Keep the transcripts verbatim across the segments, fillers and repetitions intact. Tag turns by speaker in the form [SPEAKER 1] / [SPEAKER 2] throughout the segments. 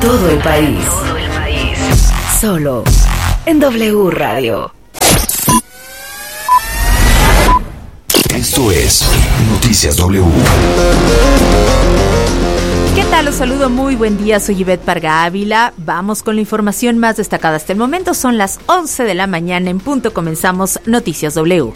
[SPEAKER 1] Todo el país. Todo el país. Solo en W Radio.
[SPEAKER 2] Esto es Noticias W.
[SPEAKER 3] ¿Qué tal? Los saludo, muy buen día, soy Ivette Parga Ávila. Vamos con la información más destacada hasta el momento. Son las once de la mañana en punto, comenzamos Noticias W.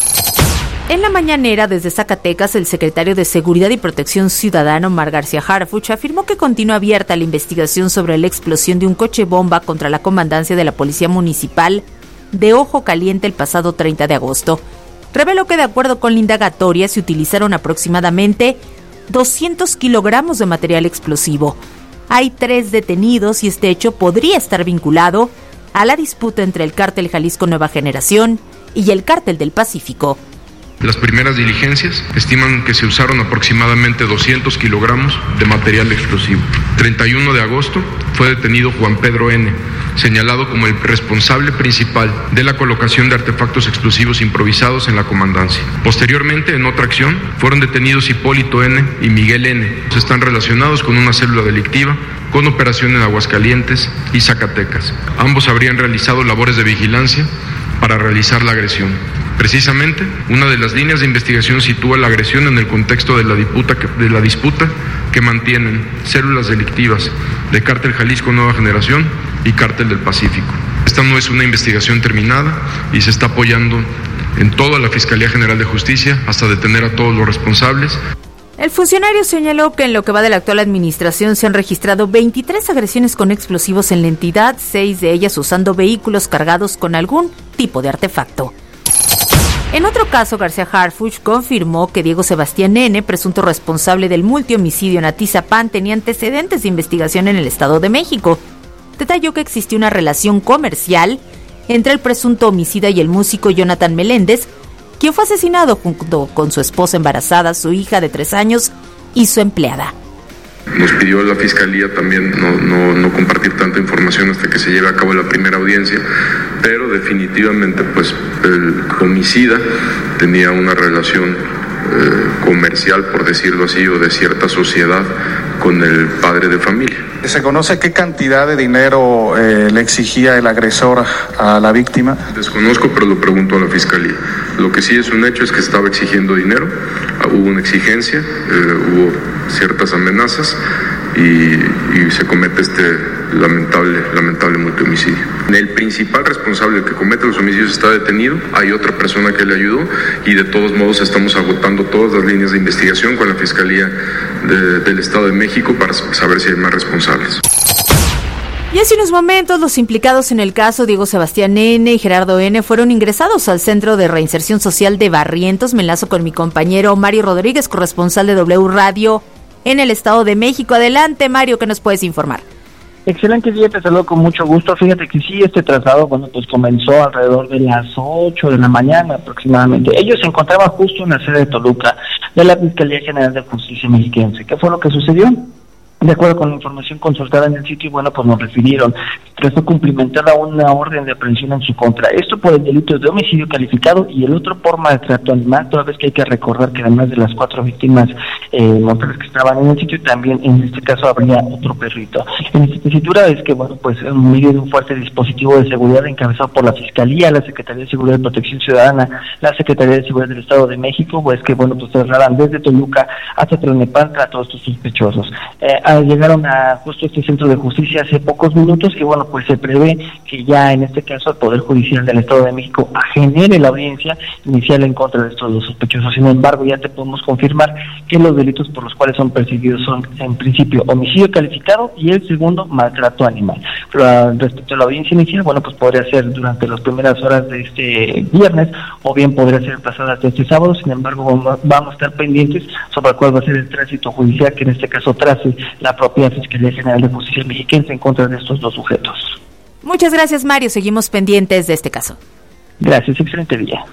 [SPEAKER 3] En la mañanera desde Zacatecas, el secretario de Seguridad y Protección Ciudadana, Omar García Harfuch, afirmó que continúa abierta la investigación sobre la explosión de un coche bomba contra la comandancia de la Policía Municipal de Ojo Caliente el pasado treinta de agosto. Reveló que de acuerdo con la indagatoria se utilizaron aproximadamente doscientos kilogramos de material explosivo. Hay tres detenidos y este hecho podría estar vinculado a la disputa entre el Cártel Jalisco Nueva Generación y el Cártel del Pacífico.
[SPEAKER 4] Las primeras diligencias estiman que se usaron aproximadamente doscientos kilogramos de material explosivo. treinta y uno de agosto fue detenido Juan Pedro N., señalado como el responsable principal de la colocación de artefactos explosivos improvisados en la comandancia. Posteriormente, en otra acción, fueron detenidos Hipólito N. y Miguel N. Están relacionados con una célula delictiva con operación en Aguascalientes y Zacatecas. Ambos habrían realizado labores de vigilancia para realizar la agresión. Precisamente, una de las líneas de investigación sitúa la agresión en el contexto de la disputa que, de la disputa que mantienen células delictivas de Cártel Jalisco Nueva Generación y Cártel del Pacífico. Esta no es una investigación terminada y se está apoyando en toda la Fiscalía General de Justicia hasta detener a todos los responsables.
[SPEAKER 3] El funcionario señaló que en lo que va de la actual administración se han registrado veintitrés agresiones con explosivos en la entidad, seis de ellas usando vehículos cargados con algún tipo de artefacto. En otro caso, García Harfuch confirmó que Diego Sebastián N., presunto responsable del multihomicidio en Atizapán, tenía antecedentes de investigación en el Estado de México. Detalló que existía una relación comercial entre el presunto homicida y el músico Jonathan Meléndez, quien fue asesinado junto con su esposa embarazada, su hija de tres años y su empleada.
[SPEAKER 4] Nos pidió la Fiscalía también no, no, no compartir tanta información hasta que se lleve a cabo la primera audiencia, pero definitivamente pues el homicida tenía una relación eh, comercial, por decirlo así, o de cierta sociedad con el padre de familia.
[SPEAKER 5] ¿Se conoce qué cantidad de dinero eh, le exigía el agresor a la víctima?
[SPEAKER 4] Desconozco, pero lo pregunto a la Fiscalía. Lo que sí es un hecho es que estaba exigiendo dinero, hubo una exigencia, eh, hubo ciertas amenazas y, y se comete este lamentable, lamentable multihomicidio. El principal responsable que comete los homicidios está detenido, hay otra persona que le ayudó y de todos modos estamos agotando todas las líneas de investigación con la Fiscalía de, del Estado de México para saber si hay más responsables.
[SPEAKER 3] Y hace unos momentos los implicados en el caso, Diego Sebastián N. y Gerardo N., fueron ingresados al Centro de Reinserción Social de Barrientos. Me enlazo con mi compañero Mario Rodríguez, corresponsal de W Radio en el Estado de México. Adelante, Mario, ¿qué nos puedes informar?
[SPEAKER 6] Excelente día, te saludo con mucho gusto. Fíjate que sí, este traslado, bueno, pues comenzó alrededor de las ocho de la mañana aproximadamente. Ellos se encontraban justo en la sede de Toluca de la Fiscalía General de Justicia Mexiquense. ¿Qué fue lo que sucedió? De acuerdo con la información consultada en el sitio, bueno, pues nos refirieron que fue cumplimentada una orden de aprehensión en su contra. Esto por el delito de homicidio calificado y el otro por maltrato animal, toda vez que hay que recordar que además de las cuatro víctimas eh, mujeres que estaban en el sitio, también en este caso habría otro perrito. En esta tesitura es que, bueno, pues en medio de un fuerte dispositivo de seguridad encabezado por la Fiscalía, la Secretaría de Seguridad y Protección Ciudadana, la Secretaría de Seguridad del Estado de México, pues que, bueno, pues trasladan desde Toluca hasta Tlalnepantla a todos estos sospechosos. Eh, llegaron a justo este centro de justicia hace pocos minutos y bueno, pues se prevé que ya en este caso el Poder Judicial del Estado de México genere la audiencia inicial en contra de estos dos sospechosos. Sin embargo, ya te podemos confirmar que los delitos por los cuales son perseguidos son en principio homicidio calificado y el segundo maltrato animal. Pero, respecto a la audiencia inicial, bueno, pues podría ser durante las primeras horas de este viernes o bien podría ser pasada hasta este sábado. Sin embargo, vamos a estar pendientes sobre cuál va a ser el tránsito judicial que en este caso trace la propia Fiscalía General de Justicia Mexiquense en contra de estos dos sujetos.
[SPEAKER 3] Muchas gracias, Mario. Seguimos pendientes de este caso.
[SPEAKER 6] Gracias, excelente día.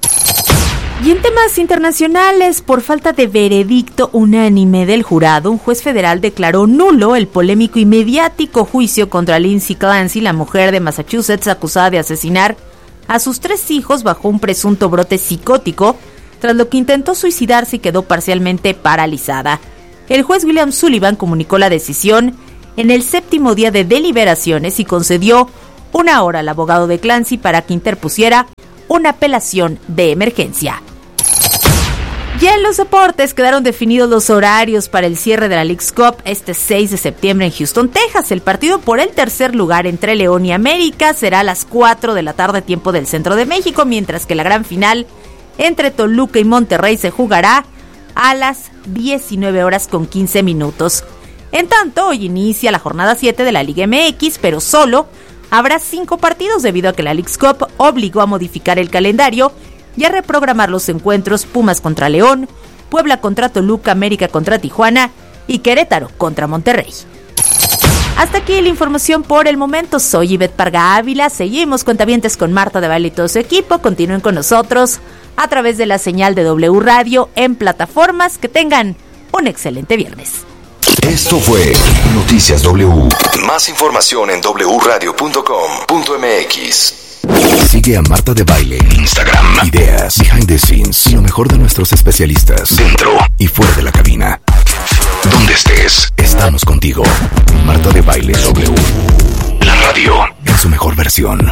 [SPEAKER 3] Y en temas internacionales, por falta de veredicto unánime del jurado, un juez federal declaró nulo el polémico y mediático juicio contra Lindsay Clancy, la mujer de Massachusetts acusada de asesinar a sus tres hijos bajo un presunto brote psicótico, tras lo que intentó suicidarse y quedó parcialmente paralizada. El juez William Sullivan comunicó la decisión en el séptimo día de deliberaciones y concedió una hora al abogado de Clancy para que interpusiera una apelación de emergencia. Ya en los deportes quedaron definidos los horarios para el cierre de la Leagues Cup este seis de septiembre en Houston, Texas. El partido por el tercer lugar entre León y América será a las cuatro de la tarde tiempo del centro de México, mientras que la gran final entre Toluca y Monterrey se jugará a las diecinueve horas con quince minutos. En tanto, hoy inicia la jornada siete de la Liga M X, pero solo habrá cinco partidos debido a que la Leagues Cup obligó a modificar el calendario y a reprogramar los encuentros Pumas contra León, Puebla contra Toluca, América contra Tijuana y Querétaro contra Monterrey. Hasta aquí la información por el momento. Soy Ivette Parga Ávila. Seguimos cuentavientes con Marta de Baile y todo su equipo. Continúen con nosotros a través de la señal de W Radio en plataformas. Que tengan un excelente viernes.
[SPEAKER 2] Esto fue Noticias W. Más información en doble u radio punto com punto m x. Sigue a Marta de Baile en Instagram. Ideas, behind the scenes y lo mejor de nuestros especialistas dentro y fuera de la cabina. Donde estés, estamos contigo. Marta de Baile W. La radio en su mejor versión.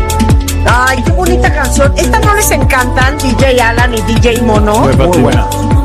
[SPEAKER 7] Ay, qué bonita canción. ¿Esta no les encantan D J Alan y D J Mono?
[SPEAKER 8] Muy buena.